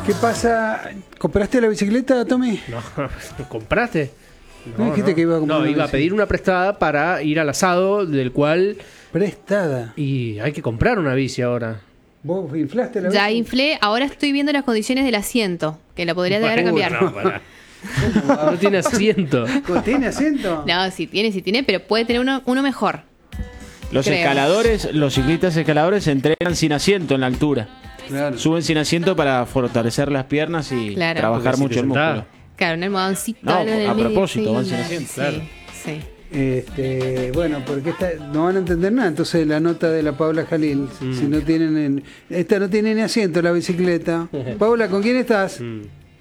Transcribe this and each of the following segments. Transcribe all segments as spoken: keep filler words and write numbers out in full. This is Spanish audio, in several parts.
¿Qué pasa? ¿Compraste la bicicleta, Tommy? No, ¿compraste? No, ¿No dijiste no. que iba a comprar No, una iba a bici? pedir una prestada para ir al asado, del cual... Prestada. Y hay que comprar una bici ahora. ¿Vos inflaste la Ya bici? inflé, ahora estoy viendo las condiciones del asiento, que la podría llegar a cambiar. No, pará. No tiene asiento. ¿Tiene asiento? No, sí tiene, sí tiene, pero puede tener uno, uno mejor. Los Creo. escaladores, los ciclistas escaladores se entrenan sin asiento en la altura. Claro. Suben sin asiento para fortalecer las piernas y Claro. trabajar Porque si mucho te el sentás- músculo. Claro, en el modoncito. No, en el a medio, propósito, sí, van sin sí, asiento, sí, claro. sí. Este, bueno, porque esta no van a entender nada, entonces la nota de la Paula Jalil, Mm. si no tienen en- esta no tiene ni asiento la bicicleta. Paula, ¿con quién estás? Mm.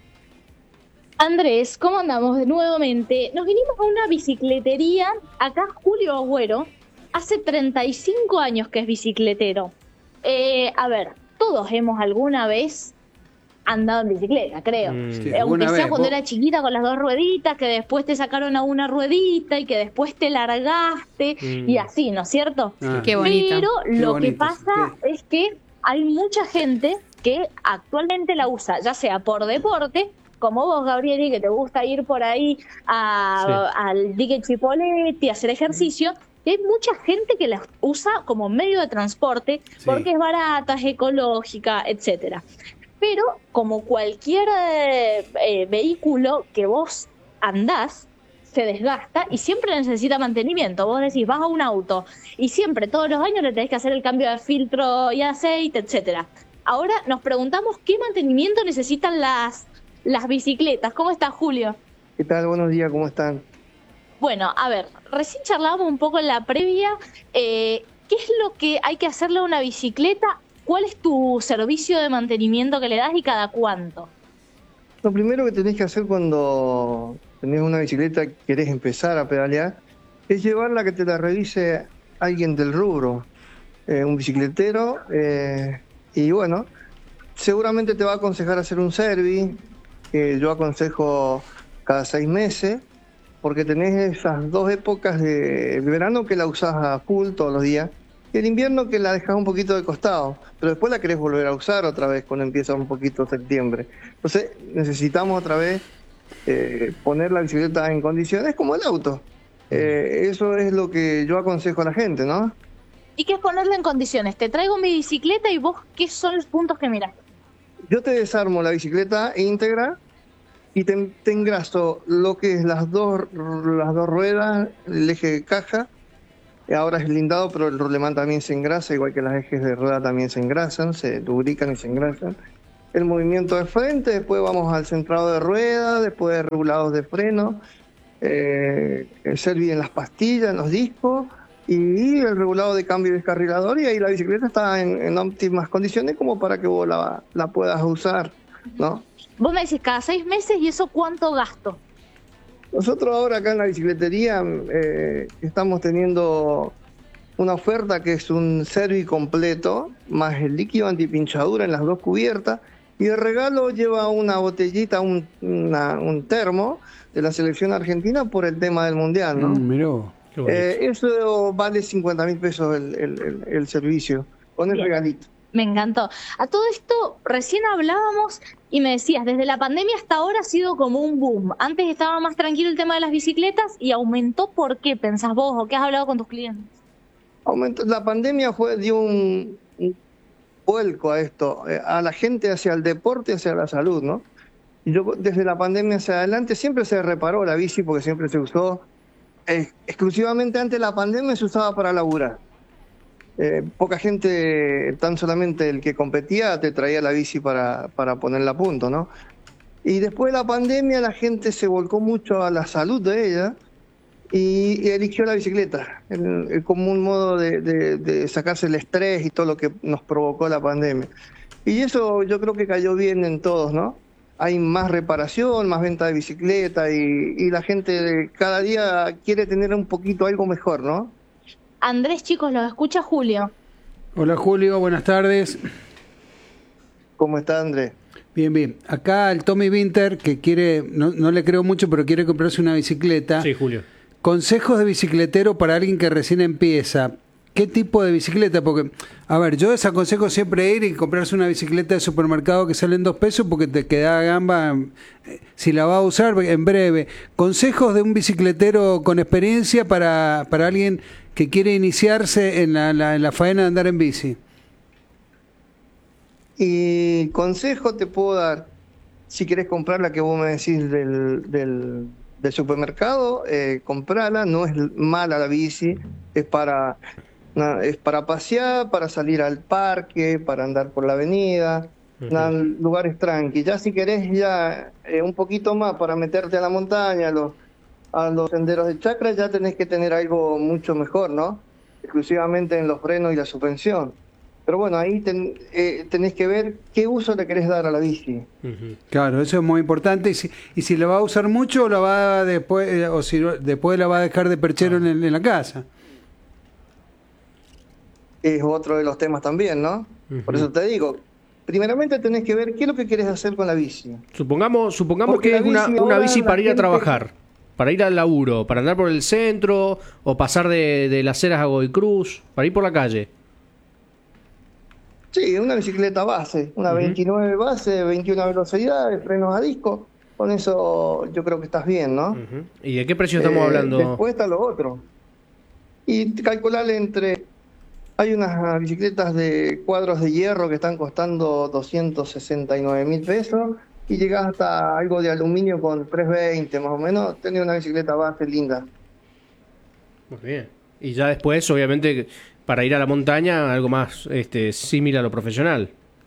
Andrés, ¿cómo andamos nuevamente? Nos vinimos a una bicicletería, acá Julio Agüero, hace treinta y cinco años que es bicicletero. Eh, a ver, todos hemos alguna vez andado en bicicleta, creo. Mm. Sí, Eh, alguna Aunque sea vez, cuando vos- era chiquita con las dos rueditas, que después te sacaron a una ruedita y que después te largaste Mm. y así, ¿no es cierto? Ah. Qué bonito. Pero lo bonito, que pasa sí. es que hay mucha gente que actualmente la usa, ya sea por deporte, como vos, Gabrieli, que te gusta ir por ahí a- al dique Chipolete, hacer ejercicio, y hay mucha gente que la usa como medio de transporte Sí. porque es barata, es ecológica, etcétera. Pero como cualquier eh, eh, vehículo que vos andás, se desgasta y siempre necesita mantenimiento. Vos decís, vas a un auto y siempre, todos los años, le tenés que hacer el cambio de filtro y aceite, etcétera. Ahora nos preguntamos qué mantenimiento necesitan las, las bicicletas. ¿Cómo está, Julio? ¿Qué tal? Buenos días, ¿cómo están? Bueno, a ver, recién charlábamos un poco en la previa. eh, ¿Qué es lo que hay que hacerle a una bicicleta? ¿Cuál es tu servicio de mantenimiento que le das y cada cuánto? Lo primero que tenés que hacer cuando tenés una bicicleta y querés empezar a pedalear es llevarla a que te la revise alguien del rubro, eh, un bicicletero, eh, y bueno, seguramente te va a aconsejar hacer un service, que yo aconsejo cada seis meses, porque tenés esas dos épocas de verano que la usás a full todos los días, y el invierno que la dejás un poquito de costado, pero después la querés volver a usar otra vez cuando empieza un poquito septiembre. Entonces necesitamos otra vez eh, poner la bicicleta en condiciones como el auto. Eh, eso es lo que yo aconsejo a la gente, ¿no? ¿Y qué es ponerla en condiciones? Te traigo mi bicicleta y vos, ¿qué son los puntos que mirás? Yo te desarmo la bicicleta íntegra y te, te engraso lo que es las dos, las dos ruedas, el eje de caja. Ahora es blindado, pero el rulemán también se engrasa, igual que las ejes de rueda también se engrasan, se lubrican y se engrasan. El movimiento de frente, después vamos al centrado de rueda, después regulados de freno, eh, el servir en las pastillas, en los discos, y el regulado de cambio y descarrilador, y ahí la bicicleta está en, en óptimas condiciones como para que vos la, la puedas usar, ¿no? Vos me decís cada seis meses y eso ¿cuánto gasto? Nosotros ahora acá en la bicicletería eh, estamos teniendo una oferta que es un service completo, más el líquido antipinchadura en las dos cubiertas, y de regalo lleva una botellita, un, una- un termo de la selección argentina por el tema del mundial, ¿no? Mm, miró. Qué bonito. Eh, eso vale cincuenta mil pesos el, el- el- el servicio, con el Bien. regalito. Me encantó. A todo esto, recién hablábamos y me decías, desde la pandemia hasta ahora ha sido como un boom. Antes estaba más tranquilo el tema de las bicicletas y aumentó. ¿Por qué, pensás vos, o qué has hablado con tus clientes? Aumentó- la pandemia fue, dio un, un vuelco a esto, eh, a la gente hacia el deporte, hacia la salud, ¿no? Y yo desde la pandemia hacia adelante siempre se reparó la bici porque siempre se usó, eh, exclusivamente antes de la pandemia se usaba para laburar. Eh, poca gente, tan solamente el que competía te traía la bici para, para ponerla a punto, ¿no? Y después de la pandemia la gente se volcó mucho a la salud de ella y, y eligió la bicicleta el- el- como un modo de, de- de sacarse el estrés y todo lo que nos provocó la pandemia. Y eso yo creo que cayó bien en todos, ¿no? Hay más reparación, más venta de bicicleta y, y la gente cada día quiere tener un poquito algo mejor, ¿no? Andrés, chicos, los escucha Julio. Hola Julio, buenas tardes. ¿Cómo está, Andrés? Bien, bien. Acá el Tommy Winter, que quiere, no, no le creo mucho, pero quiere comprarse una bicicleta. Sí, Julio. Consejos de bicicletero para alguien que recién empieza. qué tipo de bicicleta, porque, a ver, yo les aconsejo siempre ir y comprarse una bicicleta de supermercado que salen dos pesos porque te queda gamba eh, si la va a usar en breve. Consejos de un bicicletero con experiencia para, para alguien que quiere iniciarse en la, la, en la faena de andar en bici. Y consejo te puedo dar, si querés comprar la que vos me decís del, del, del supermercado, eh, comprala, no es mala la bici, es para, na- es para pasear, para salir al parque, para andar por la avenida, na- lugares tranqui. Ya si querés ya eh, un poquito más para meterte a la montaña, a los, a los senderos de chacra, ya tenés que tener algo mucho mejor, ¿no? Exclusivamente en los frenos y la suspensión. Pero bueno, ahí ten- eh, tenés que ver qué uso le querés dar a la bici. Ujú. Claro, eso es muy importante. Y si, y si la va a usar mucho, o la va después, eh, o si no- después la va a dejar de perchero en, el- en la casa. Es otro de los temas también, ¿no? Por eso te digo, primeramente tenés que ver qué es lo que querés hacer con la bici. Supongamos, supongamos Porque que la es una, bici una ahora bici la para ir a gente- trabajar, para ir al laburo, para andar por el centro o pasar de, de las Heras a Godoy Cruz, para ir por la calle. Sí, una bicicleta base, una Ujú. veintinueve base, veintiuna velocidades, frenos a disco. Con eso yo creo que estás bien, ¿no? Ujú. ¿Y de qué precio estamos Eh, hablando? Después está lo otro. Y calcularle entre... Hay unas bicicletas de cuadros de hierro que están costando doscientos sesenta y nueve mil pesos y llegas hasta algo de aluminio con trescientos veinte más o menos. Tenés una bicicleta base linda. Muy bien. Y ya después, obviamente, para ir a la montaña, algo más este, similar a lo profesional.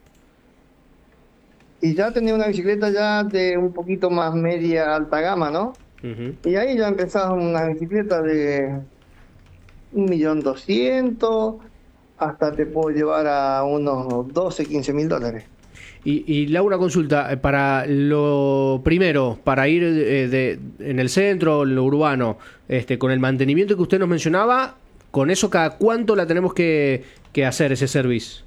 Y ya tenés una bicicleta ya de un poquito más media alta gama, ¿no? Ujú. Y ahí ya empezás una bicicleta de un millón doscientos, hasta te puedo llevar a unos doce, quince mil dólares. Y, y Laura, consulta, eh, para lo primero, para ir eh, de, en el centro, en lo urbano, este, con el mantenimiento que usted nos mencionaba, ¿con eso cada cuánto la tenemos que, que hacer ese servicio?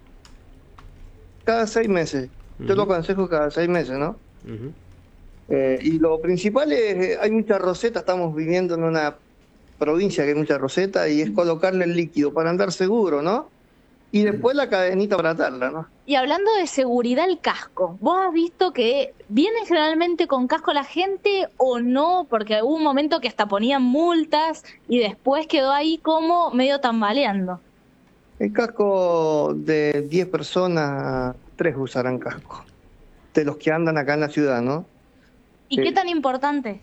Cada seis meses. Yo lo aconsejo cada seis meses, ¿no? Ujú. Eh, y lo principal es, eh, hay mucha roseta, estamos viviendo en una provincia que hay mucha roseta, y es colocarle el líquido para andar seguro, ¿no? Y después la cadenita para atarla, ¿no? Y hablando de seguridad, el casco. ¿Vos has visto que viene generalmente con casco la gente o no? Porque hubo un momento que hasta ponían multas y después quedó ahí como medio tambaleando. El casco de diez personas, tres usarán casco. De los que andan acá en la ciudad, ¿no? ¿Y Sí. qué tan importante?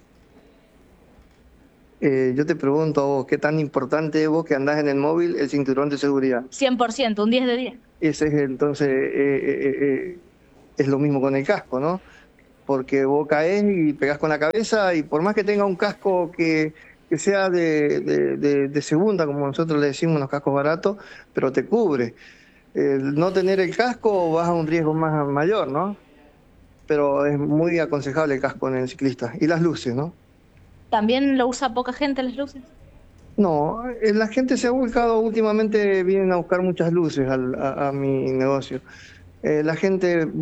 Eh, yo te pregunto a vos, ¿qué tan importante es vos que andás en el móvil el cinturón de seguridad? cien por ciento, un diez de diez. Ese es entonces, eh, eh, eh, es lo mismo con el casco, ¿no? Porque vos caes y pegás con la cabeza, y por más que tenga un casco que, que sea de, de, de- de segunda, como nosotros le decimos, unos cascos baratos, pero te cubre. El no tener el casco vas a un riesgo más mayor, ¿no? Pero es muy aconsejable el casco en el ciclista. Y las luces, ¿no? ¿También lo usa poca gente las luces? No, eh, la gente se ha volcado últimamente, vienen a buscar muchas luces al- a, a mi negocio. Eh, la gente